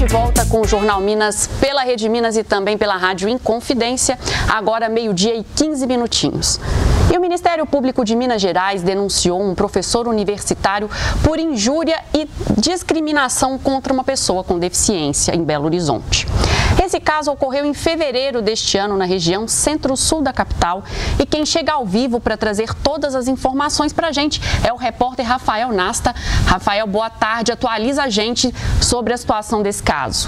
de volta com o Jornal Minas pela Rede Minas e também pela Rádio Inconfidência, agora 12h15. E o Ministério Público de Minas Gerais denunciou um professor universitário por injúria e discriminação contra uma pessoa com deficiência em Belo Horizonte. Esse caso ocorreu em fevereiro deste ano na região centro-sul da capital e quem chega ao vivo para trazer todas as informações para a gente é o repórter Rafael Nasta. Rafael, boa tarde, atualiza a gente sobre a situação desse caso.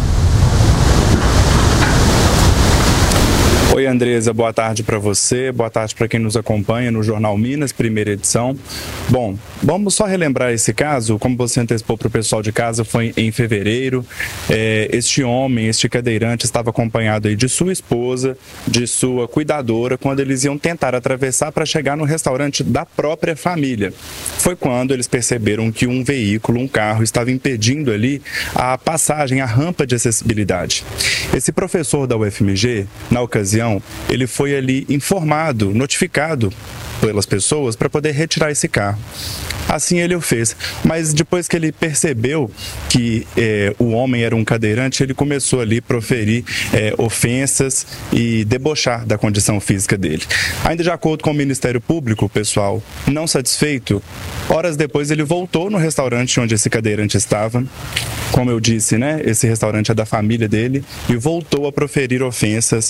Oi, Andresa, boa tarde para você, boa tarde para quem nos acompanha no Jornal Minas, primeira edição. Bom, vamos só relembrar esse caso, como você antecipou para o pessoal de casa, foi em fevereiro. Este homem, este cadeirante, estava acompanhado aí de sua esposa, de sua cuidadora, quando eles iam tentar atravessar para chegar no restaurante da própria família. Foi quando eles perceberam que um veículo, um carro, estava impedindo ali a passagem, a rampa de acessibilidade. Esse professor da UFMG, na ocasião, ele foi ali informado, notificado pelas pessoas para poder retirar esse carro. Assim ele o fez, mas depois que ele percebeu que o homem era um cadeirante, ele começou ali a proferir ofensas e debochar da condição física dele. Ainda de acordo com o Ministério Público, pessoal, não satisfeito, horas depois ele voltou no restaurante onde esse cadeirante estava. Como eu disse, né, esse restaurante é da família dele, e voltou a proferir ofensas,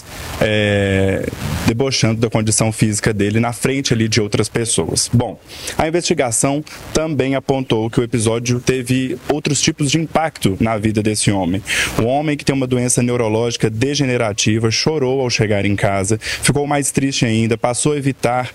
debochando da condição física dele na frente ali de outras pessoas. Bom, a investigação também apontou que o episódio teve outros tipos de impacto na vida desse homem. O homem que tem uma doença neurológica degenerativa chorou ao chegar em casa, ficou mais triste ainda, passou a evitar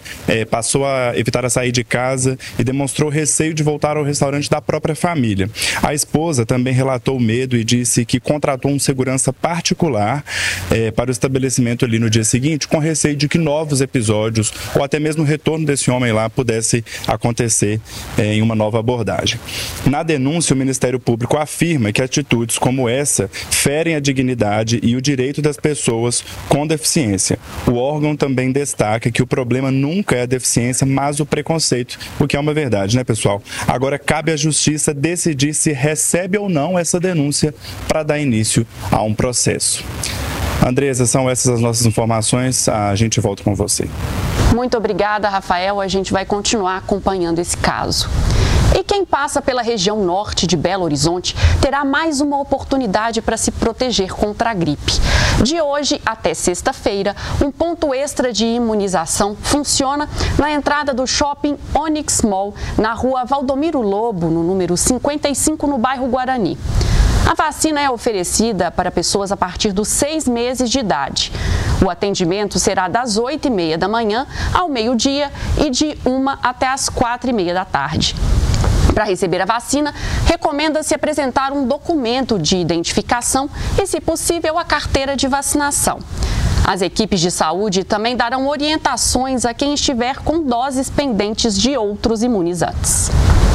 a sair de casa e demonstrou receio de voltar ao restaurante da própria família. A esposa também relatou medo e disse que contratou um segurança particular para o estabelecimento ali no dia seguinte, com receio de que novos episódios ou até mesmo o retorno desse homem lá pudesse acontecer em uma nova abordagem. Na denúncia, o Ministério Público afirma que atitudes como essa ferem a dignidade e o direito das pessoas com deficiência. O órgão também destaca que o problema nunca é a deficiência, mas o preconceito, o que é uma verdade, né, pessoal? Agora cabe à Justiça decidir se recebe ou não essa denúncia para dar início a um processo. Andresa, são essas as nossas informações. A gente volta com você. Muito obrigada, Rafael. A gente vai continuar acompanhando esse caso. E quem passa pela região norte de Belo Horizonte terá mais uma oportunidade para se proteger contra a gripe. De hoje até sexta-feira, um ponto extra de imunização funciona na entrada do shopping Onyx Mall, na rua Valdomiro Lobo, no número 55, no bairro Guarani. A vacina é oferecida para pessoas a partir dos 6 meses de idade. O atendimento será das 8h30 da manhã ao meio-dia e de 1 até as 4h30 da tarde. Para receber a vacina, recomenda-se apresentar um documento de identificação e, se possível, a carteira de vacinação. As equipes de saúde também darão orientações a quem estiver com doses pendentes de outros imunizantes.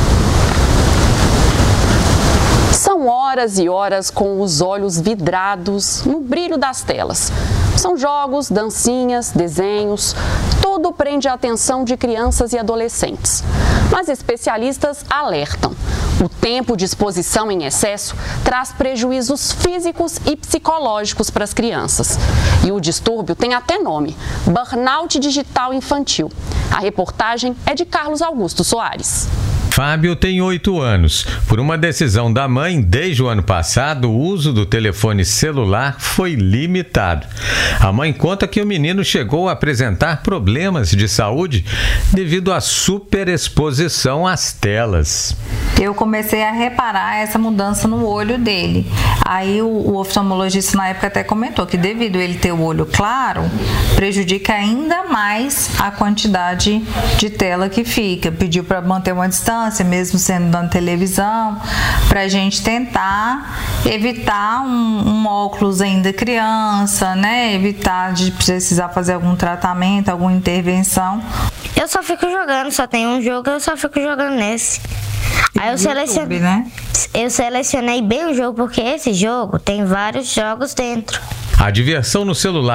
São horas e horas com os olhos vidrados no brilho das telas. São jogos, dancinhas, desenhos, tudo prende a atenção de crianças e adolescentes. Mas especialistas alertam. O tempo de exposição em excesso traz prejuízos físicos e psicológicos para as crianças. E o distúrbio tem até nome: burnout digital infantil. A reportagem é de Carlos Augusto Soares. Fábio tem 8 anos. Por uma decisão da mãe, desde o ano passado, o uso do telefone celular foi limitado. A mãe conta que o menino chegou a apresentar problemas de saúde devido à superexposição às telas. Eu comecei a reparar essa mudança no olho dele. Aí o oftalmologista na época até comentou que devido a ele ter o olho claro, prejudica ainda mais a quantidade de tela que fica. Pediu para manter uma distância, mesmo sendo na televisão, para a gente tentar evitar um óculos ainda criança, né? Evitar de precisar fazer algum tratamento, alguma intervenção. Eu só fico jogando, só tem um jogo, eu só fico jogando nesse. Aí eu selecionei bem o jogo, porque esse jogo tem vários jogos dentro. A diversão no celular